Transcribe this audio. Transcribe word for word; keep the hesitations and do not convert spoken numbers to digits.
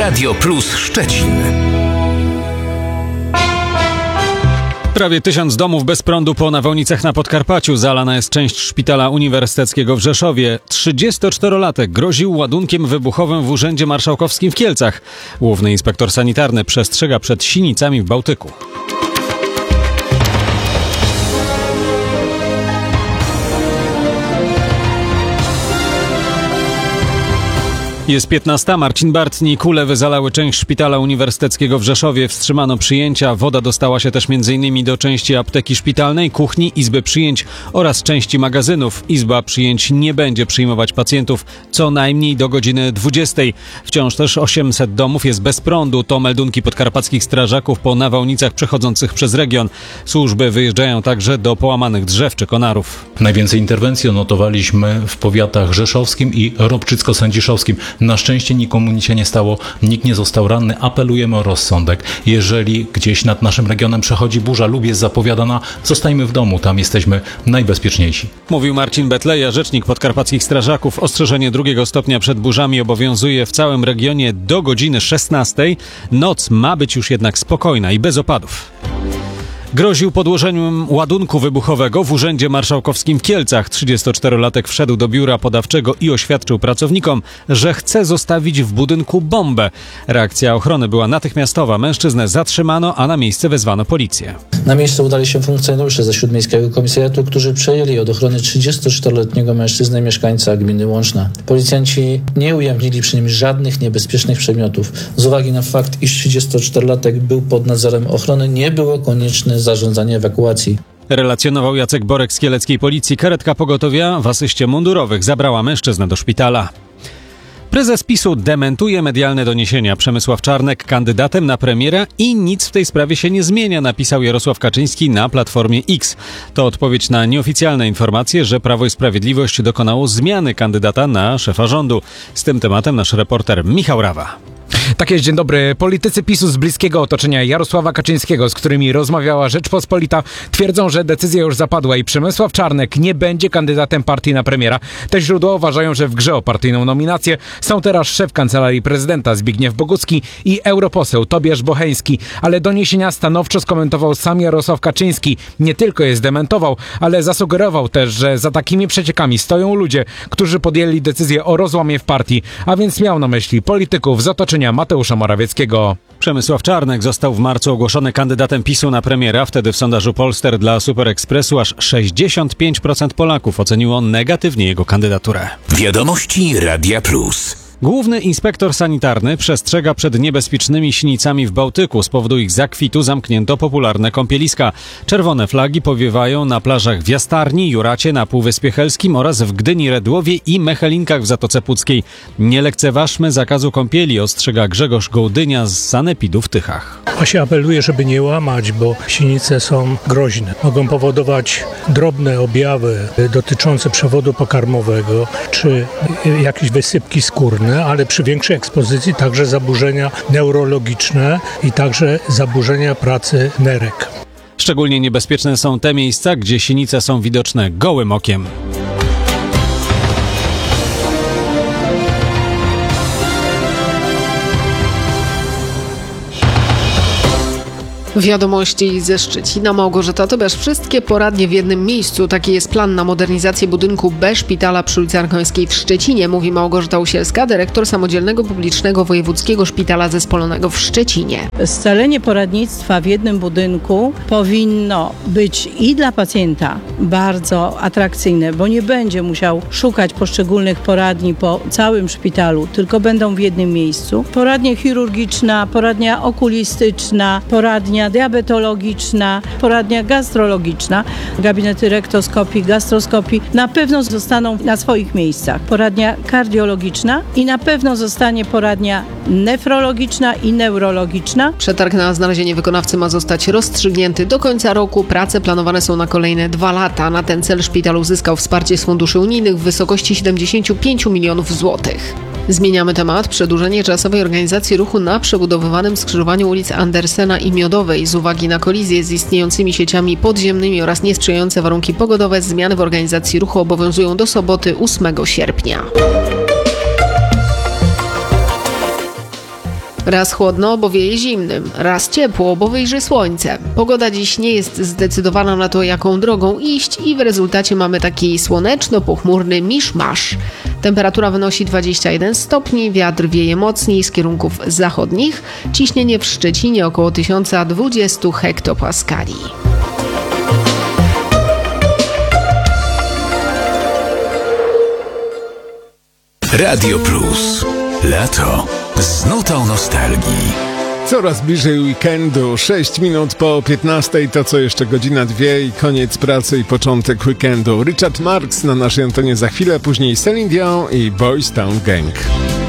Radio Plus Szczecin. Prawie tysiąc domów bez prądu po nawałnicach na Podkarpaciu. Zalana jest część szpitala uniwersyteckiego w Rzeszowie. trzydziestoczterolatek groził ładunkiem wybuchowym w Urzędzie Marszałkowskim w Kielcach. Główny inspektor sanitarny przestrzega przed sinicami w Bałtyku. Jest piętnasta. Marcin Bartni. Kule wyzalały część szpitala uniwersyteckiego w Rzeszowie. Wstrzymano przyjęcia. Woda dostała się też m.in. do części apteki szpitalnej, kuchni, izby przyjęć oraz części magazynów. Izba przyjęć nie będzie przyjmować pacjentów co najmniej do godziny dwudziestej. Wciąż też osiemset domów jest bez prądu. To meldunki podkarpackich strażaków po nawałnicach przechodzących przez region. Służby wyjeżdżają także do połamanych drzew czy konarów. Najwięcej interwencji odnotowaliśmy w powiatach rzeszowskim i ropczycko-sędziszowskim. Na szczęście nikomu nic się nie stało, nikt nie został ranny. Apelujemy o rozsądek. Jeżeli gdzieś nad naszym regionem przechodzi burza lub jest zapowiadana, zostajmy w domu, tam jesteśmy najbezpieczniejsi. Mówił Marcin Betleja, rzecznik podkarpackich strażaków. Ostrzeżenie drugiego stopnia przed burzami obowiązuje w całym regionie do godziny szesnastej. Noc ma być już jednak spokojna i bez opadów. Groził podłożeniem ładunku wybuchowego w Urzędzie Marszałkowskim w Kielcach. trzydziestoczterolatek wszedł do biura podawczego i oświadczył pracownikom, że chce zostawić w budynku bombę. Reakcja ochrony była natychmiastowa. Mężczyznę zatrzymano, a na miejsce wezwano policję. Na miejsce udali się funkcjonariusze ze Śródmiejskiego Komisariatu, którzy przejęli od ochrony trzydziestoczteroletniego mężczyznę, mieszkańca gminy Łączna. Policjanci nie ujawnili przy nim żadnych niebezpiecznych przedmiotów. Z uwagi na fakt, iż trzydziestoczterolatek był pod nadzorem ochrony, nie było konieczne zarządzanie ewakuacji. Relacjonował Jacek Borek z kieleckiej policji. Karetka pogotowia w asyście mundurowych zabrała mężczyznę do szpitala. Prezes PiSu dementuje medialne doniesienia. Przemysław Czarnek kandydatem na premiera i nic w tej sprawie się nie zmienia, napisał Jarosław Kaczyński na Platformie X. To odpowiedź na nieoficjalne informacje, że Prawo i Sprawiedliwość dokonało zmiany kandydata na szefa rządu. Z tym tematem nasz reporter Michał Rawa. Tak jest, dzień dobry. Politycy PiSu z bliskiego otoczenia Jarosława Kaczyńskiego, z którymi rozmawiała Rzeczpospolita, twierdzą, że decyzja już zapadła i Przemysław Czarnek nie będzie kandydatem partii na premiera. Te źródła uważają, że w grze o partyjną nominację są teraz szef Kancelarii Prezydenta Zbigniew Bogucki i europoseł Tobiasz Bocheński. Ale doniesienia stanowczo skomentował sam Jarosław Kaczyński. Nie tylko je zdementował, ale zasugerował też, że za takimi przeciekami stoją ludzie, którzy podjęli decyzję o rozłamie w partii, a więc miał na myśli polityków z otoczenia Mateusza Morawieckiego. Przemysław Czarnek został w marcu ogłoszony kandydatem PiSu na premiera. Wtedy w sondażu Polster dla Super Expressu aż sześćdziesiąt pięć procent Polaków oceniło negatywnie jego kandydaturę. Wiadomości Radia Plus. Główny inspektor sanitarny przestrzega przed niebezpiecznymi sinicami w Bałtyku. Z powodu ich zakwitu zamknięto popularne kąpieliska. Czerwone flagi powiewają na plażach w Jastarni, Juracie, na Półwyspie Helskim oraz w Gdyni, Redłowie i Mechelinkach w Zatoce Puckiej. Nie lekceważmy zakazu kąpieli, ostrzega Grzegorz Gołdynia z Sanepidu w Tychach. A się apeluje, żeby nie łamać, bo sinice są groźne. Mogą powodować drobne objawy dotyczące przewodu pokarmowego czy jakieś wysypki skórne, ale przy większej ekspozycji także zaburzenia neurologiczne i także zaburzenia pracy nerek. Szczególnie niebezpieczne są te miejsca, gdzie sinice są widoczne gołym okiem. Wiadomości ze Szczecina. Małgorzata Tobiasz. Wszystkie poradnie w jednym miejscu. Taki jest plan na modernizację budynku B szpitala przy ulicy Arkońskiej w Szczecinie, mówi Małgorzata Usielska, dyrektor Samodzielnego Publicznego Wojewódzkiego Szpitala Zespolonego w Szczecinie. Scalenie poradnictwa w jednym budynku powinno być i dla pacjenta bardzo atrakcyjne, bo nie będzie musiał szukać poszczególnych poradni po całym szpitalu, tylko będą w jednym miejscu. Poradnia chirurgiczna, poradnia okulistyczna, poradnia diabetologiczna, poradnia gastrologiczna, gabinety rektoskopii, gastroskopii na pewno zostaną na swoich miejscach. Poradnia kardiologiczna i na pewno zostanie poradnia nefrologiczna i neurologiczna. Przetarg na znalezienie wykonawcy ma zostać rozstrzygnięty do końca roku. Prace planowane są na kolejne dwa lata. Na ten cel szpital uzyskał wsparcie z funduszy unijnych w wysokości siedemdziesiąt pięć milionów złotych. Zmieniamy temat. Przedłużenie czasowej organizacji ruchu na przebudowywanym skrzyżowaniu ulic Andersena i Miodowej z uwagi na kolizję z istniejącymi sieciami podziemnymi oraz niesprzyjające warunki pogodowe. Zmiany w organizacji ruchu obowiązują do soboty ósmego sierpnia. Raz chłodno, bo wieje zimnym, raz ciepło, bo wyjrzy słońce. Pogoda dziś nie jest zdecydowana na to, jaką drogą iść i w rezultacie mamy taki słoneczno-pochmurny miszmasz. Temperatura wynosi dwadzieścia jeden stopni, wiatr wieje mocniej z kierunków zachodnich, ciśnienie w Szczecinie około tysiąc dwadzieścia hektopaskali. Radio Plus. Lato z nutą nostalgii. Coraz bliżej weekendu, sześć minut po piętnastej, to co jeszcze godzina dwie i koniec pracy i początek weekendu. Richard Marx na naszej antenie za chwilę, później Celine Dion i Boys Town Gang.